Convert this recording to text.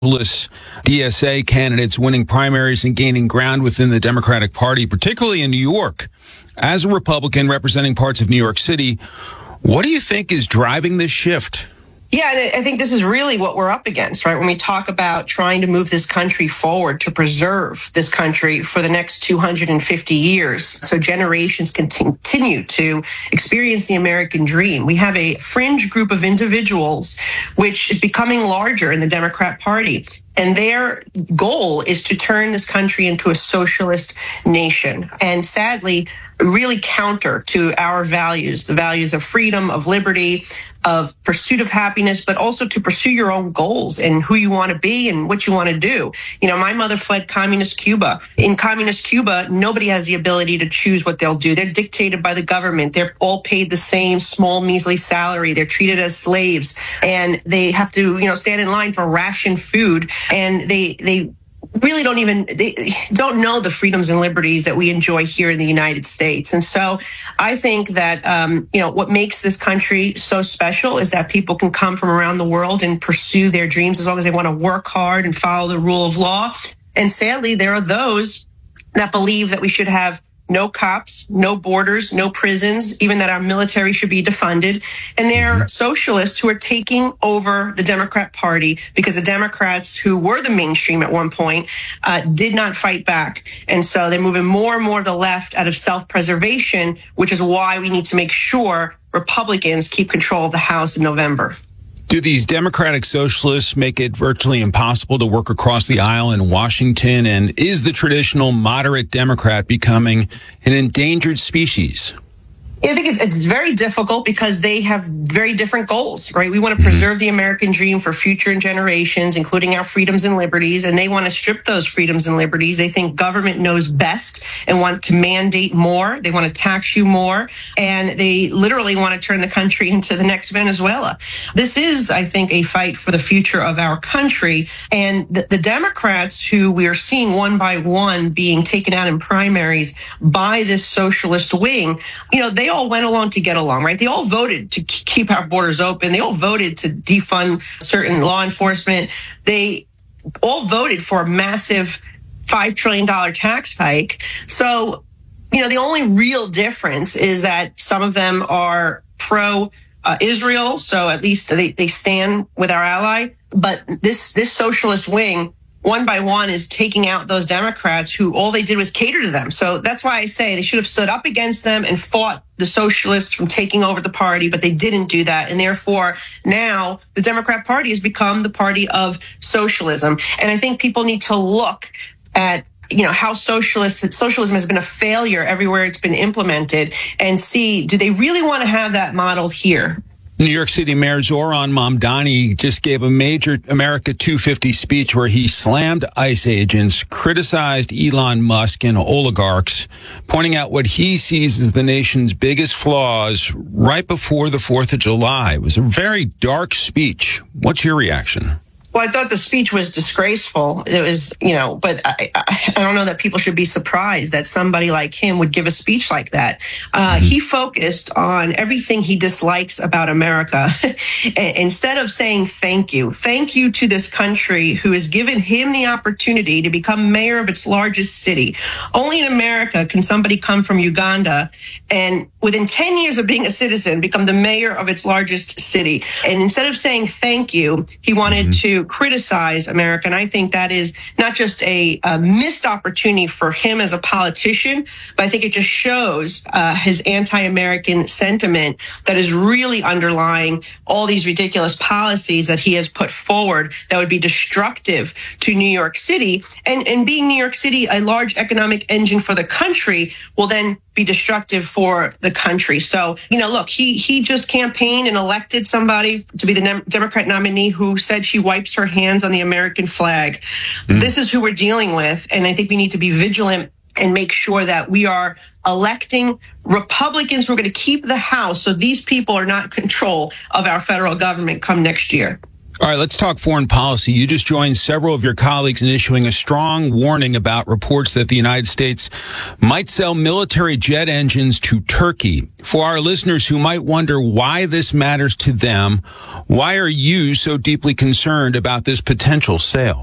socialist DSA candidates winning primaries and gaining ground within the Democratic Party, particularly in New York. As a Republican representing parts of New York City, what do you think is driving this shift? Yeah, and I think this is really what we're up against, right? When we talk about trying to move this country forward, to preserve this country for the next 250 years, so generations can continue to experience the American dream. We have a fringe group of individuals which is becoming larger in the Democrat Party. And their goal is to turn this country into a socialist nation. And sadly, really counter to our values, the values of freedom, of liberty, of pursuit of happiness, but also to pursue your own goals and who you want to be and what you want to do. You know, my mother fled communist Cuba. In communist Cuba, nobody has the ability to choose what they'll do. They're dictated by the government. They're all paid the same small, measly salary. They're treated as slaves, and they have to, stand in line for ration food. And they really don't know the freedoms and liberties that we enjoy here in the United States. And so I think that, what makes this country so special is that people can come from around the world and pursue their dreams as long as they want to work hard and follow the rule of law. And sadly, there are those that believe that we should have no cops, no borders, no prisons, even that our military should be defunded. And they're socialists who are taking over the Democrat Party because the Democrats, who were the mainstream at one point, did not fight back. And so they're moving more and more to the left out of self-preservation, which is why we need to make sure Republicans keep control of the House in November. Do these Democratic socialists make it virtually impossible to work across the aisle in Washington? And is the traditional moderate Democrat becoming an endangered species? I think it's very difficult because they have very different goals, right? We want to preserve the American dream for future generations, including our freedoms and liberties, and they want to strip those freedoms and liberties. They think government knows best and want to mandate more. They want to tax you more, and they literally want to turn the country into the next Venezuela. This is, I think, a fight for the future of our country, and the Democrats, who we are seeing one by one being taken out in primaries by this socialist wing, they all went along to get along, right? They all voted to keep our borders open. They all voted to defund certain law enforcement. They all voted for a massive $5 trillion tax hike. So, the only real difference is that some of them are pro-Israel. So at least they stand with our ally. But this socialist wing, one by one, is taking out those Democrats who all they did was cater to them. So that's why I say they should have stood up against them and fought the socialists from taking over the party, but they didn't do that. And therefore, now the Democrat Party has become the party of socialism. And I think people need to look at how socialism has been a failure everywhere it's been implemented and see, do they really want to have that model here? New York City Mayor Zohran Mamdani just gave a major America 250 speech where he slammed ICE agents, criticized Elon Musk and oligarchs, pointing out what he sees as the nation's biggest flaws right before the 4th of July. It was a very dark speech. What's your reaction? Well, I thought the speech was disgraceful. It was, but I don't know that people should be surprised that somebody like him would give a speech like that. He focused on everything he dislikes about America. Instead of saying thank you to this country who has given him the opportunity to become mayor of its largest city. Only in America can somebody come from Uganda and within 10 years of being a citizen become the mayor of its largest city. And instead of saying thank you, he wanted to criticize America. And I think that is not just a missed opportunity for him as a politician, but I think it just shows his anti-American sentiment that is really underlying all these ridiculous policies that he has put forward that would be destructive to New York City. And being New York City a large economic engine for the country will then be destructive for the country. So, look, he just campaigned and elected somebody to be the Democrat nominee who said she wipes her hands on the American flag. This is who we're dealing with. And I think we need to be vigilant and make sure that we are electing Republicans who are going to keep the House so these people are not in control of our federal government come next year. All right, let's talk foreign policy. You just joined several of your colleagues in issuing a strong warning about reports that the United States might sell military jet engines to Turkey. For our listeners who might wonder why this matters to them, why are you so deeply concerned about this potential sale?